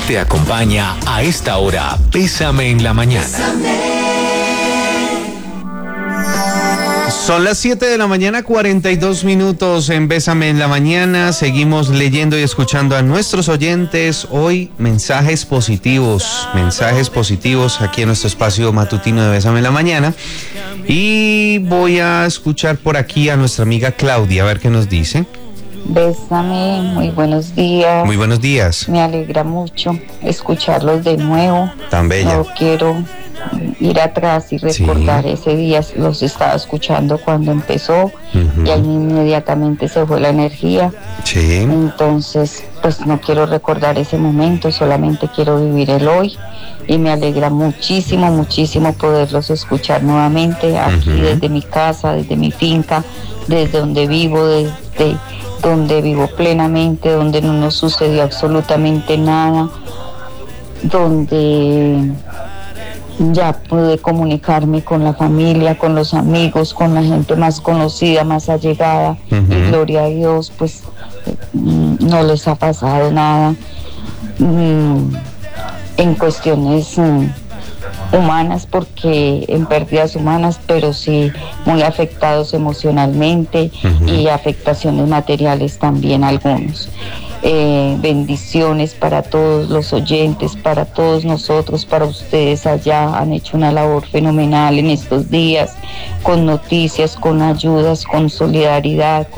Te acompaña a esta hora Bésame en la Mañana. Son las 7 de la mañana, 42 minutos en Bésame en la Mañana. Seguimos leyendo y escuchando a nuestros oyentes. Hoy mensajes positivos aquí en nuestro espacio matutino de Bésame en la Mañana. Y voy a escuchar por aquí a nuestra amiga Claudia, a ver qué nos dice. Bésame, muy buenos días. Muy buenos días. Me alegra mucho escucharlos de nuevo. Tan bella. No quiero ir atrás y recordar ese día, los estaba escuchando cuando empezó y ahí inmediatamente se fue la energía. Sí. Entonces, pues no quiero recordar ese momento, solamente quiero vivir el hoy y me alegra muchísimo, muchísimo poderlos escuchar nuevamente aquí desde mi casa, desde mi finca, desde donde vivo, desde donde vivo plenamente, donde no nos sucedió absolutamente nada, donde ya pude comunicarme con la familia, con los amigos, con la gente más conocida, más allegada, y gloria a Dios, pues no les ha pasado nada en cuestiones humanas, porque en pérdidas humanas, pero sí muy afectados emocionalmente y afectaciones materiales también algunos. Bendiciones para todos los oyentes, para todos nosotros, para ustedes allá. Han hecho una labor fenomenal en estos días, con noticias, con ayudas, con solidaridad,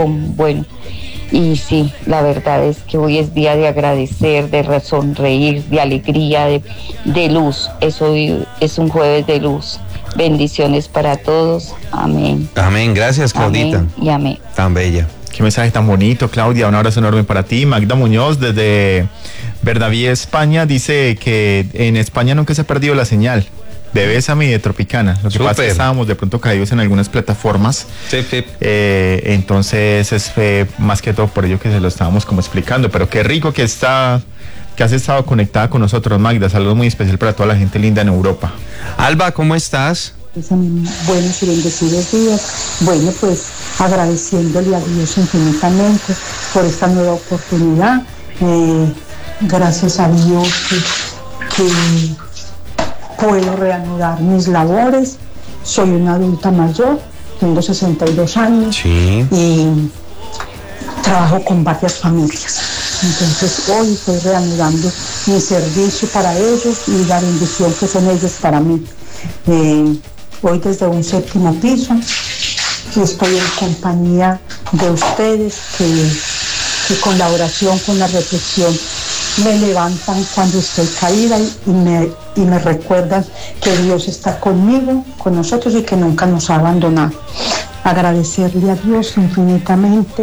y sí, la verdad es que hoy es día de agradecer, de sonreír, de alegría, de luz. Eso es un jueves de luz. Bendiciones para todos. Amén. Amén. Gracias, Claudita. Amén y amén. Tan bella. Qué mensaje tan bonito, Claudia. Un abrazo enorme para ti. Magda Muñoz, desde Verdaví, España, dice que en España nunca se ha perdido la señal de Bésame y de Tropicana. Lo que pasa es que estábamos de pronto caídos en algunas plataformas. Sí. Entonces es más que todo por ello que se lo estábamos como explicando. Pero qué rico que has estado conectada con nosotros, Magda. Saludos muy especial para toda la gente linda en Europa. Alba, ¿cómo estás? Buenos y bendecidos días. Bueno, pues agradeciéndole a Dios infinitamente por esta nueva oportunidad. Gracias a Dios que puedo reanudar mis labores. Soy una adulta mayor, tengo 62 años y trabajo con varias familias. Entonces hoy estoy reanudando mi servicio para ellos y la bendición que son ellos para mí. Hoy desde un 7º piso estoy en compañía de ustedes que con la oración, con la reflexión me levantan cuando estoy caída y me recuerdan que Dios está conmigo, con nosotros y que nunca nos ha abandonado. Agradecerle a Dios infinitamente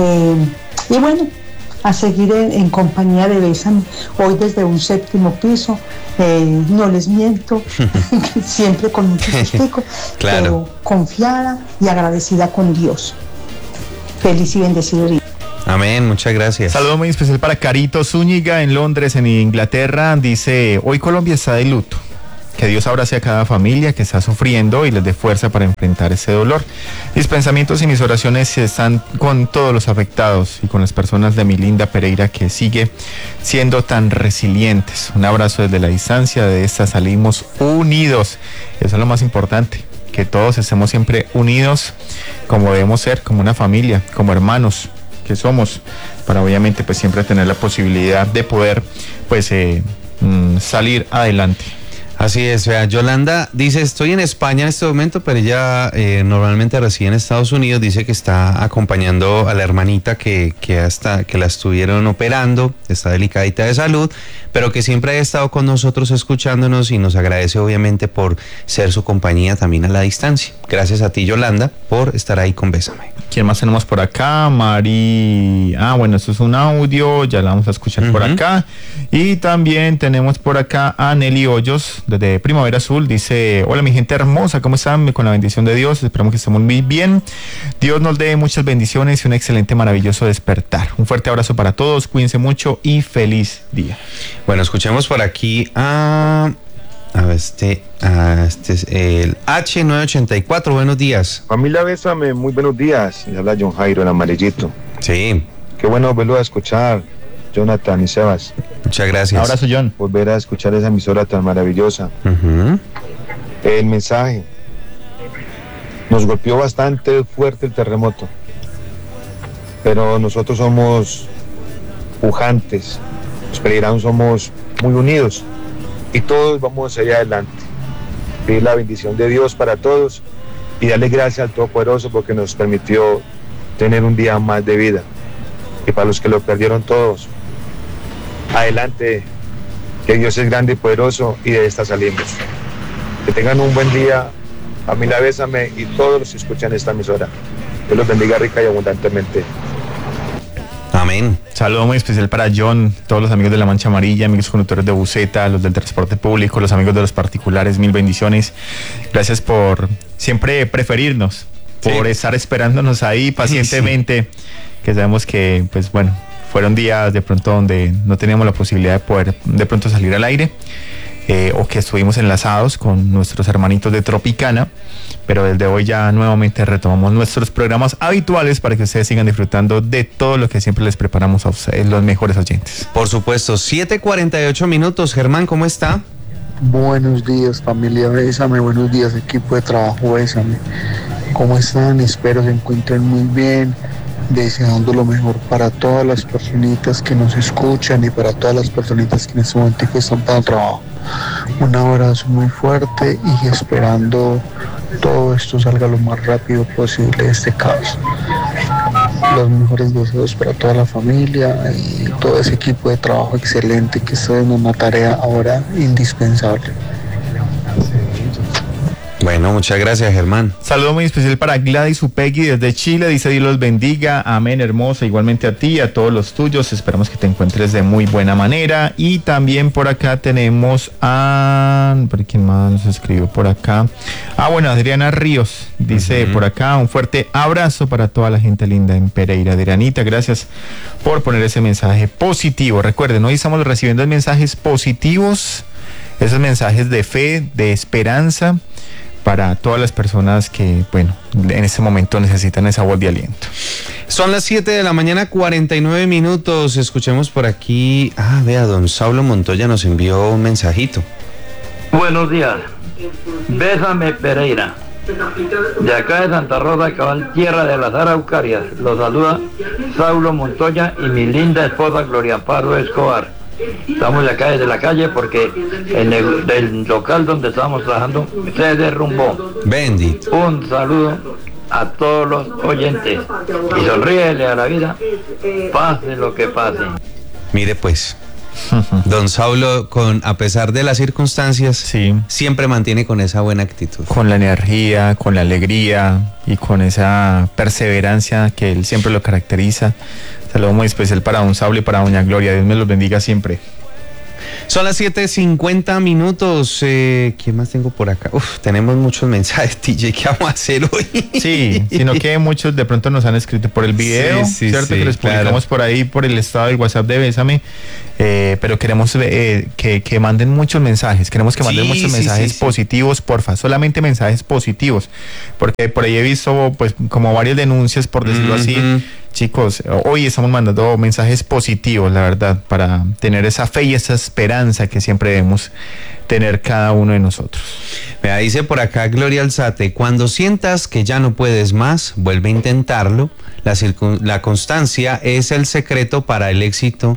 y bueno, a seguir en compañía de Bésame, hoy desde un 7º piso. No les miento, siempre con mucho sustico, pero confiada y agradecida con Dios. Feliz y bendecido día. Amén, muchas gracias. Saludo muy especial para Carito Zúñiga en Londres, en Inglaterra. Dice, hoy Colombia está de luto. Que Dios abrace a cada familia que está sufriendo y les dé fuerza para enfrentar ese dolor. Mis pensamientos y mis oraciones están con todos los afectados y con las personas de mi linda Pereira que sigue siendo tan resilientes. Un abrazo desde la distancia, de esta salimos unidos. Eso es lo más importante, que todos estemos siempre unidos como debemos ser, como una familia, como hermanos que somos, para obviamente pues siempre tener la posibilidad de poder pues salir adelante. Así es, vea, Yolanda dice, estoy en España en este momento, pero ella normalmente reside en Estados Unidos. Dice que está acompañando a la hermanita que la estuvieron operando, está delicadita de salud, pero que siempre ha estado con nosotros escuchándonos y nos agradece obviamente por ser su compañía también a la distancia. Gracias a ti, Yolanda, por estar ahí con Bésame. ¿Quién más tenemos por acá? Mari... bueno, esto es un audio, ya la vamos a escuchar por acá. Y también tenemos por acá a Nelly Hoyos, desde Primavera Azul. Dice, hola mi gente hermosa, ¿cómo están? Con la bendición de Dios, esperamos que estemos muy bien. Dios nos dé muchas bendiciones y un excelente, maravilloso despertar. Un fuerte abrazo para todos, cuídense mucho y feliz día. Bueno, escuchemos por aquí a ver, este es el H984, buenos días. Familia Bésame, muy buenos días. Les habla John Jairo, el amarillito. Sí. Qué bueno verlo a escuchar, Jonathan y Sebas. Muchas gracias. Abrazo, John. Volver a escuchar esa emisora tan maravillosa. El mensaje. Nos golpeó bastante fuerte el terremoto, pero nosotros somos pujantes, los pereiranos somos muy unidos y todos vamos a salir adelante. Pedir la bendición de Dios para todos y darle gracias al Todopoderoso porque nos permitió tener un día más de vida. Y para los que lo perdieron todos, adelante, que Dios es grande y poderoso y de esta salimos. Que tengan un buen día, familia Bésame y todos los que escuchan esta emisora. Dios los bendiga rica y abundantemente. Amén. Saludo muy especial para John, todos los amigos de La Mancha Amarilla, amigos conductores de buseta, los del transporte público, los amigos de los particulares, mil bendiciones. Gracias por siempre preferirnos, por estar esperándonos ahí pacientemente, que sabemos que, pues bueno, fueron días de pronto donde no teníamos la posibilidad de poder de pronto salir al aire, o que estuvimos enlazados con nuestros hermanitos de Tropicana, pero desde hoy ya nuevamente retomamos nuestros programas habituales para que ustedes sigan disfrutando de todo lo que siempre les preparamos a ustedes, los mejores oyentes. Por supuesto, 7:48 minutos. Germán, ¿cómo está? Buenos días, familia Bésame, buenos días, equipo de trabajo Bésame. ¿Cómo están? Espero se encuentren muy bien, deseando lo mejor para todas las personitas que nos escuchan y para todas las personitas que en este momento están para el trabajo. Un abrazo muy fuerte y esperando todo esto salga lo más rápido posible de este caos. Los mejores deseos para toda la familia y todo ese equipo de trabajo excelente que está en una tarea ahora indispensable. Bueno, muchas gracias, Germán. Saludo muy especial para Gladys Upegui desde Chile, dice Dios los bendiga, amén, hermosa, igualmente a ti, a todos los tuyos, esperamos que te encuentres de muy buena manera. Y también por acá tenemos a, ¿por quién más nos escribió por acá? Bueno, Adriana Ríos, dice por acá, un fuerte abrazo para toda la gente linda en Pereira. Adrianita, gracias por poner ese mensaje positivo. Recuerden, hoy estamos recibiendo mensajes positivos, esos mensajes de fe, de esperanza, para todas las personas que, bueno, en este momento necesitan esa voz de aliento. Son las 7 de la mañana, 49 minutos. Escuchemos por aquí. Vea, don Saulo Montoya nos envió un mensajito. Buenos días. Bésame, Pereira. De acá de Santa Rosa, cabal, tierra de las Araucarias. Los saluda Saulo Montoya y mi linda esposa Gloria Amparo Escobar. Estamos acá desde la calle porque el local donde estábamos trabajando se derrumbó. Bendito. Un saludo a todos los oyentes y sonríele a la vida, pase lo que pase. Mire pues, don Saulo, a pesar de las circunstancias, sí, siempre mantiene con esa buena actitud. Con la energía, con la alegría y con esa perseverancia que él siempre lo caracteriza. Saludo muy especial para don Saulo y para doña Gloria. Dios me los bendiga siempre. Son las 7:50 minutos. ¿Quién más tengo por acá? Tenemos muchos mensajes, TJ. ¿Qué vamos a hacer hoy? Sí, sino que muchos de pronto nos han escrito por el video, ¿cierto? Que les publicamos por ahí, por el estado del WhatsApp de Bésame. Pero queremos que manden muchos mensajes. Queremos que manden muchos mensajes positivos, porfa. Solamente mensajes positivos. Porque por ahí he visto, pues, como varias denuncias, por decirlo así. Chicos, hoy estamos mandando mensajes positivos, la verdad, para tener esa fe y esa esperanza que siempre debemos tener cada uno de nosotros. Me dice por acá Gloria Alzate: cuando sientas que ya no puedes más, vuelve a intentarlo. La constancia es el secreto para el éxito.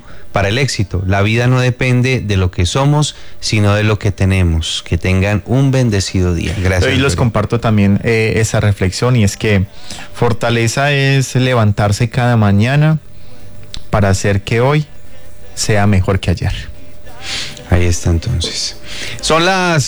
La vida no depende de lo que somos, sino de lo que tenemos. Que tengan un bendecido día. Gracias. Hoy los comparto también esa reflexión, y es que fortaleza es levantarse cada mañana para hacer que hoy sea mejor que ayer. Ahí está entonces. Son las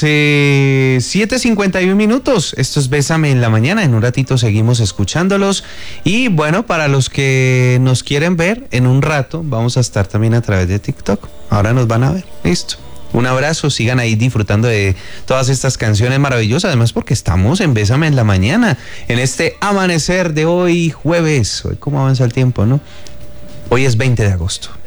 7:51 minutos. Esto es Bésame en la mañana. En un ratito seguimos escuchándolos. Y bueno, para los que nos quieren ver, en un rato vamos a estar también a través de TikTok. Ahora nos van a ver. Listo. Un abrazo. Sigan ahí disfrutando de todas estas canciones maravillosas. Además, porque estamos en Bésame en la mañana. En este amanecer de hoy jueves. Hoy cómo avanza el tiempo, ¿no? Hoy es 20 de agosto.